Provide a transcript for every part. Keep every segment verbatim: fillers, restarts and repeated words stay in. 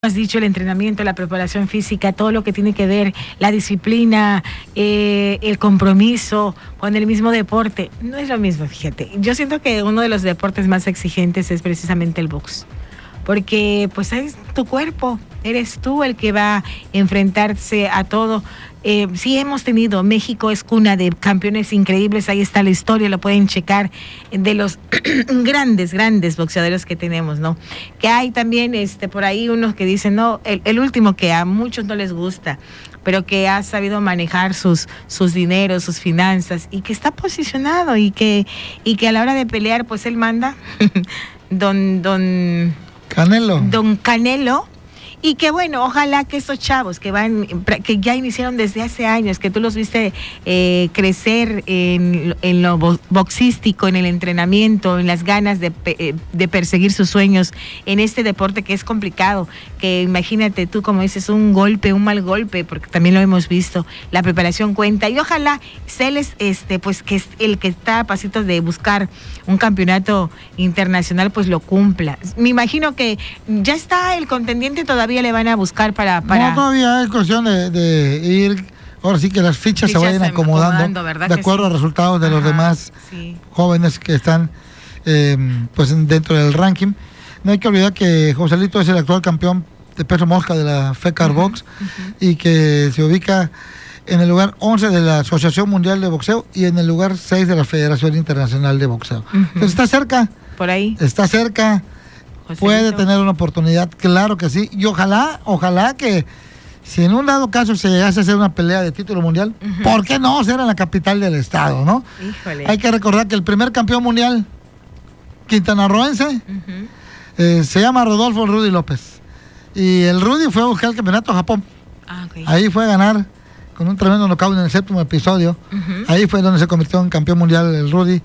Has dicho, el entrenamiento, la preparación física, todo lo que tiene que ver, la disciplina, eh, el compromiso con el mismo deporte, no es lo mismo, fíjate. Yo siento que uno de los deportes más exigentes es precisamente el box, porque pues es tu cuerpo, eres tú el que va a enfrentarse a todo. Eh, sí hemos tenido, México es cuna de campeones increíbles, ahí está la historia, lo pueden checar, de los grandes, grandes boxeadores que tenemos, ¿no? Que hay también este por ahí unos que dicen, no, el, el último que a muchos no les gusta, pero que ha sabido manejar sus, sus dineros, sus finanzas, y que está posicionado, y que, y que a la hora de pelear, pues él manda, don, don Canelo. Don Canelo. Y que bueno, ojalá que estos chavos que van, que ya iniciaron desde hace años, que tú los viste eh, crecer en, en lo boxístico, en el entrenamiento, en las ganas de, de perseguir sus sueños en este deporte que es complicado, que imagínate tú, como dices, un golpe, un mal golpe, porque también lo hemos visto, la preparación cuenta, y ojalá Celes, este, pues que es el que está a pasitos de buscar un campeonato internacional, pues lo cumpla. Me imagino que ya está el contendiente, todavía le van a buscar para... para... No, todavía es cuestión de, de ir, ahora sí que las fichas, fichas se vayan acomodando, acomodando de acuerdo sí. a resultados de Ajá, los demás sí. jóvenes que están eh, pues dentro del ranking. No hay que olvidar que Joselito es el actual campeón de peso mosca de la FECAR uh-huh, Box uh-huh. y que se ubica en el lugar once de la Asociación Mundial de Boxeo y en el lugar seis de la Federación Internacional de Boxeo. Uh-huh. Entonces está cerca. Por ahí. Está cerca. Joselito. Puede tener una oportunidad, claro que sí. Y ojalá, ojalá que si en un dado caso se llegase a hacer una pelea de título mundial, uh-huh. ¿por qué no ser en la capital del estado, no? Híjole. Hay que recordar que el primer campeón mundial quintanarroense uh-huh. eh, se llama Rodolfo Rudy López. Y el Rudy fue a buscar el campeonato a Japón. Ah, okay. Ahí fue a ganar con un tremendo knockout en el séptimo episodio. Uh-huh. Ahí fue donde se convirtió en campeón mundial el Rudy.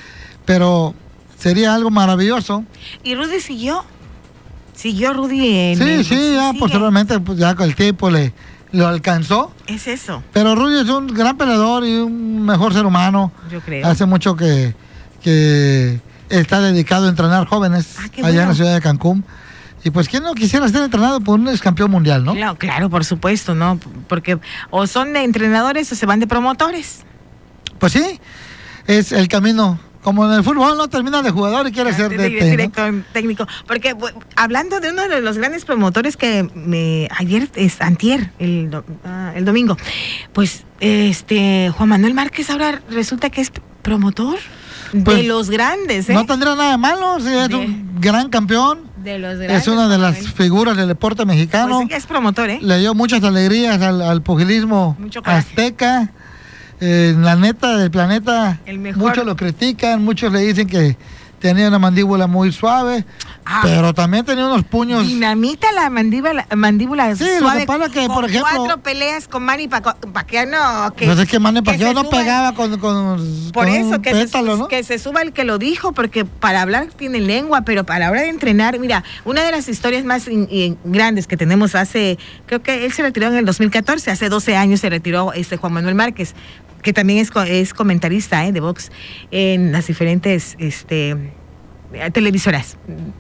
Pero sería algo maravilloso. ¿Y Rudy siguió? ¿Siguió Rudy en Sí, el... sí, ya sigue. Posteriormente pues ya con el tiempo le lo alcanzó. Es eso. Pero Rudy es un gran peleador y un mejor ser humano. Yo creo. Hace mucho que, que está dedicado a entrenar jóvenes ah, allá bueno. en la ciudad de Cancún. Y pues, ¿quién no quisiera ser entrenado por un ex campeón mundial, no? Claro, claro, por supuesto, ¿no? Porque o son de entrenadores o se van de promotores. Pues sí, es el camino. Como en el fútbol, no termina de jugador y quiere ah, ser de, de, de, director técnico. Porque bueno, hablando de uno de los grandes promotores que me ayer, es antier, el, uh, el domingo, pues este Juan Manuel Márquez ahora resulta que es promotor pues, de los grandes, ¿eh? No tendría nada de malo, sí, es de, un gran campeón. De los grandes, es una de las figuras del deporte mexicano. Pues sí, es promotor, ¿eh? Le dio muchas alegrías al, al pugilismo azteca. Eh, la neta del planeta, muchos lo critican, muchos le dicen que tenía una mandíbula muy suave, ah, pero también tenía unos puños. Dinamita la mandíbula, mandíbula sí, suave. Lo que pasa que, con por ejemplo, cuatro peleas con Manny Pacquiao, no. Que, no sé que Manny Pacquiao no suba, pegaba con, con, por con eso, un que, pétalo, se, ¿no? que se suba el que lo dijo, porque para hablar tiene lengua, pero para la hora de entrenar, mira, una de las historias más in, in, grandes que tenemos hace, creo que él se retiró en el dos mil catorce, hace doce años se retiró este Juan Manuel Márquez, que también es, es comentarista ¿eh? de box en las diferentes este, televisoras.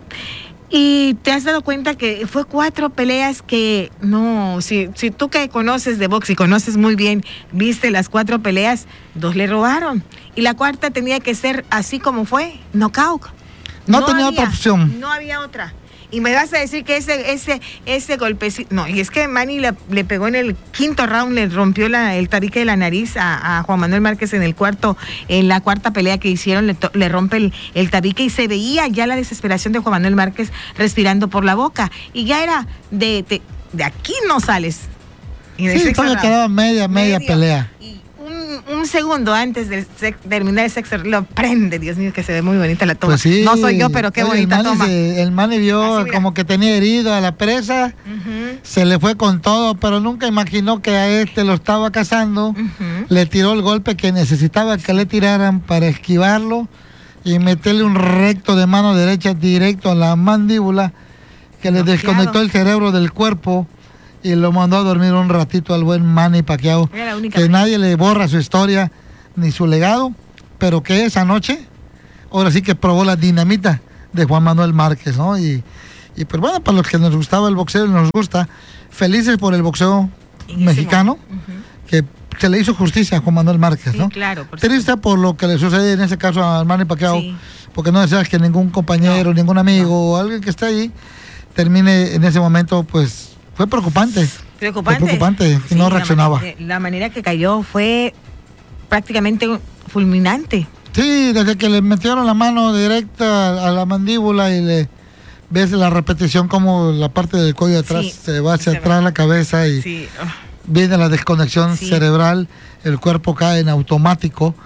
Y te has dado cuenta que fue cuatro peleas que, no, si, si tú que conoces de box y conoces muy bien, viste las cuatro peleas, dos le robaron. Y la cuarta tenía que ser así como fue, knockout. No, no tenía había, otra opción. No había otra. Y me vas a decir que ese ese ese golpecito... No, y es que Manny le, le pegó en el quinto round, le rompió la, el tabique de la nariz a, a Juan Manuel Márquez en el cuarto, en la cuarta pelea que hicieron, le, to, le rompe el, el tabique y se veía ya la desesperación de Juan Manuel Márquez respirando por la boca. Y ya era de, de, de aquí no sales. Y sí, todavía quedaba media, media medio, pelea. Y un, un segundo antes de sex, terminar el sexo, lo prende, Dios mío, que se ve muy bonita la toma. Pues sí, no soy yo, pero qué oye, bonita el toma. Se, el Manny vio Así, como que tenía herido a la presa, uh-huh. se le fue con todo, pero nunca imaginó que a este lo estaba cazando, uh-huh. le tiró el golpe que necesitaba que le tiraran para esquivarlo y meterle un recto de mano derecha directo a la mandíbula que le Bloqueado. desconectó el cerebro del cuerpo y lo mandó a dormir un ratito al buen Manny Pacquiao, que vez. nadie le borra su historia ni su legado, pero que esa noche, ahora sí que probó la dinamita de Juan Manuel Márquez, ¿no? Y, Y pues bueno, para los que nos gustaba el boxeo y nos gusta, felices por el boxeo mexicano, uh-huh. que se le hizo justicia a Juan Manuel Márquez, sí, ¿no? Claro, por Triste supuesto. por lo que le sucede en ese caso a Manny Pacquiao, sí. porque no deseas que ningún compañero, no, ningún amigo no. o alguien que esté ahí termine en ese momento, pues fue preocupante. Preocupante. Fue preocupante y sí, no reaccionaba. La, la manera que cayó fue prácticamente fulminante. Sí, desde que le metieron la mano directa a la mandíbula y le ves la repetición como la parte del cuello de atrás sí, se va hacia se atrás va. la cabeza y sí. oh. viene la desconexión sí. cerebral, el cuerpo cae en automático.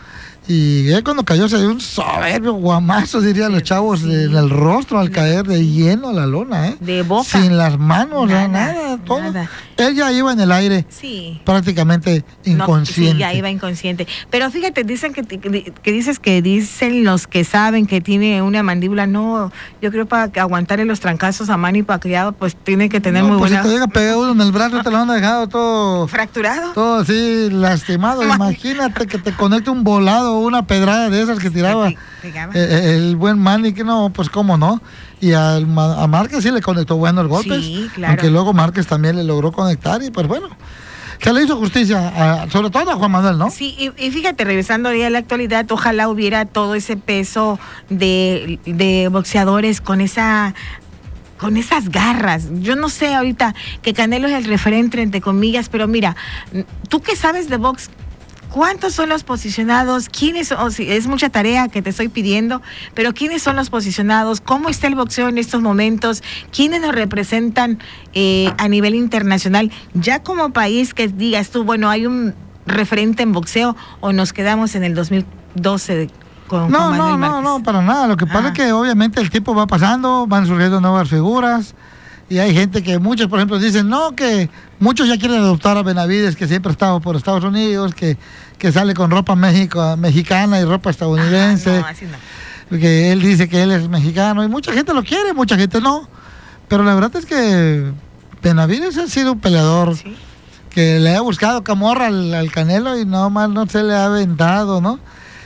Y él cuando cayó se dio un soberbio guamazo, dirían sí, los chavos, sí. en el rostro al caer de lleno a la lona, ¿eh? De boca. Sin las manos, nada, nada todo. Nada. Él ya iba en el aire, sí. prácticamente inconsciente. No, sí, ya iba inconsciente. Pero fíjate, dicen que, que, que dices que dicen los que saben que tiene una mandíbula, no, yo creo para aguantarle los trancazos a Manny Pacquiao, pues tiene que tener no, muy pues buena... si te llega a pegar uno en el brazo, te lo han dejado todo... ¿Fracturado? Todo así, lastimado. Imagínate que te conecte un volado, una pedrada de esas que tiraba eh, el buen Manny, que no, pues cómo no. Y a, a Márquez sí le conectó buenos golpes, sí, claro. aunque luego Márquez también le logró conectar y pues bueno, se le hizo justicia, a, sobre todo a Juan Manuel, ¿no? Sí, y, y fíjate, regresando a la actualidad, ojalá hubiera todo ese peso de, de boxeadores con esa... con esas garras. Yo no sé ahorita que Canelo es el referente, entre comillas, pero mira, tú que sabes de box, ¿cuántos son los posicionados? ¿Quiénes son? Oh, sí, es mucha tarea que te estoy pidiendo, pero ¿quiénes son los posicionados? ¿Cómo está el boxeo en estos momentos? ¿Quiénes nos representan eh, a nivel internacional? Ya como país que digas tú, bueno, hay un referente en boxeo, o nos quedamos en el dos mil doce con No, con no, no, no, para nada. Lo que ah. pasa es que obviamente el tiempo va pasando, van surgiendo nuevas figuras. Y hay gente que muchos, por ejemplo, dicen, no, que muchos ya quieren adoptar a Benavides, que siempre ha estado por Estados Unidos, que, que sale con ropa México, mexicana y ropa estadounidense. Ah, no, así no. Que él dice que él es mexicano y mucha gente lo quiere, mucha gente no. Pero la verdad es que Benavides ha sido un peleador ¿sí? que le ha buscado camorra al, al Canelo y no más no se le ha aventado, ¿no?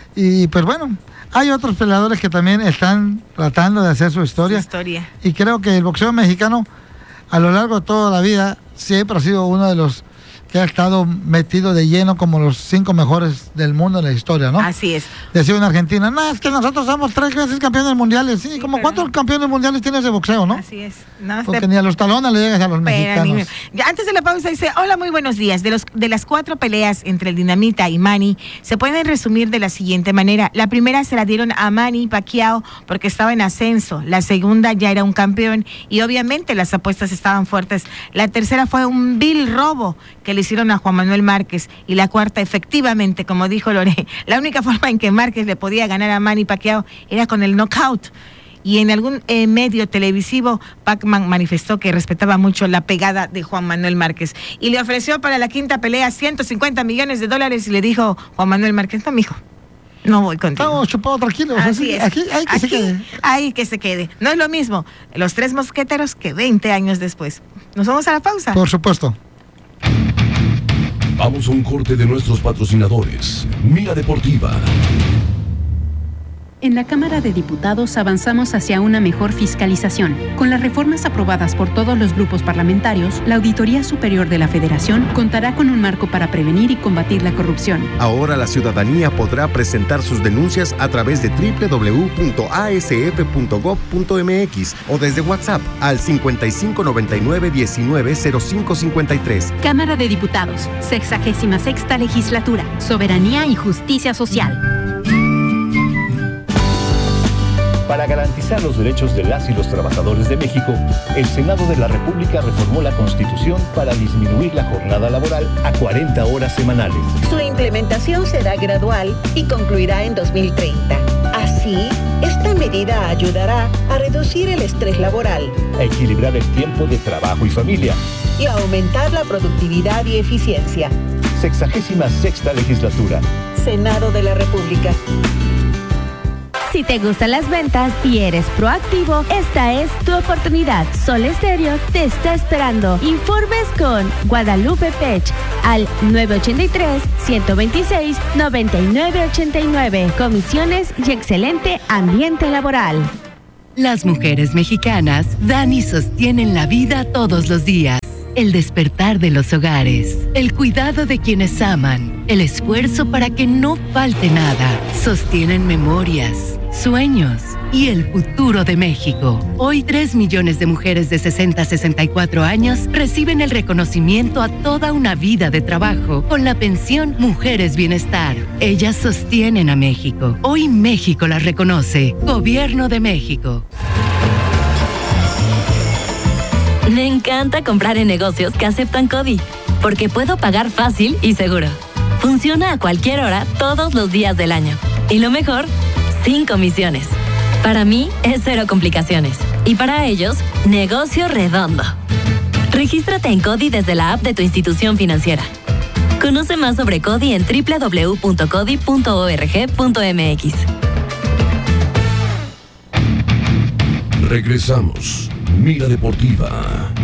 Y pues bueno, hay otros peleadores que también están tratando de hacer su historia. Su historia. Y creo que el boxeo mexicano, a lo largo de toda la vida, siempre ha sido uno de los que ha estado metido de lleno como los cinco mejores del mundo en la historia, ¿no? Así es. Decía una argentina, no, es que nosotros somos tres veces campeones mundiales. Sí, sí como ¿cuántos no? campeones mundiales tienes de boxeo, no? Así es. No, Porque te... ni a los talones le llegas a los pero mexicanos. Ni... Antes de la pausa dice, hola, muy buenos días. De, los, de las cuatro peleas entre el Dinamita y Manny, se pueden resumir de la siguiente manera. La primera se la dieron a Manny Pacquiao porque estaba en ascenso. La segunda ya era un campeón y obviamente las apuestas estaban fuertes. La tercera fue un vil robo que le hicieron a Juan Manuel Márquez, y la cuarta, efectivamente, como dijo Lore, la única forma en que Márquez le podía ganar a Manny Pacquiao era con el knockout. Y en algún eh, medio televisivo, Pacman manifestó que respetaba mucho la pegada de Juan Manuel Márquez y le ofreció para la quinta pelea ciento cincuenta millones de dólares y le dijo Juan Manuel Márquez, no, mijo, no voy contigo. Estamos chupados tranquilos. Así es. Aquí hay que aquí, se quede. Hay que se quede. No es lo mismo los tres mosqueteros que veinte años después. ¿Nos vamos a la pausa? Por supuesto. Vamos a un corte de nuestros patrocinadores. Mira Deportiva. En la Cámara de Diputados avanzamos hacia una mejor fiscalización. Con las reformas aprobadas por todos los grupos parlamentarios, la Auditoría Superior de la Federación contará con un marco para prevenir y combatir la corrupción. Ahora la ciudadanía podrá presentar sus denuncias a través de doble u doble u doble u punto a s f punto gob punto m x o desde WhatsApp al cincuenta y cinco noventa y nueve diecinueve cero cinco cincuenta y tres. Cámara de Diputados, sexagésima sexta Legislatura, Soberanía y Justicia Social. Para garantizar los derechos de las y los trabajadores de México, el Senado de la República reformó la Constitución para disminuir la jornada laboral a cuarenta horas semanales. Su implementación será gradual y concluirá en dos mil treinta. Así, esta medida ayudará a reducir el estrés laboral, a equilibrar el tiempo de trabajo y familia y a aumentar la productividad y eficiencia. Sexagésima sexta Legislatura. Senado de la República. Si te gustan las ventas y eres proactivo, esta es tu oportunidad. Sol Estéreo te está esperando. Informes con Guadalupe Pech al nueve ocho tres, uno dos seis, nueve nueve ocho nueve. Comisiones y excelente ambiente laboral. Las mujeres mexicanas dan y sostienen la vida todos los días. El despertar de los hogares, el cuidado de quienes aman, el esfuerzo para que no falte nada, sostienen memorias, sueños y el futuro de México. Hoy, tres millones de mujeres de sesenta a sesenta y cuatro años reciben el reconocimiento a toda una vida de trabajo con la pensión Mujeres Bienestar. Ellas sostienen a México. Hoy México las reconoce. Gobierno de México. Me encanta comprar en negocios que aceptan CODI, porque puedo pagar fácil y seguro. Funciona a cualquier hora, todos los días del año. Y lo mejor, sin comisiones. Para mí, es cero complicaciones. Y para ellos, negocio redondo. Regístrate en CODI desde la app de tu institución financiera. Conoce más sobre CODI en doble u doble u doble u punto codi punto org punto m x. Regresamos. Mira Deportiva.